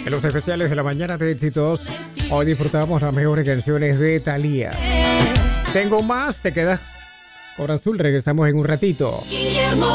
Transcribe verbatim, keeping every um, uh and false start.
En los especiales de la mañana de éxitos, hoy disfrutamos las mejores canciones de Thalía. Tengo más, te quedas con Azul, regresamos en un ratito. Guillermo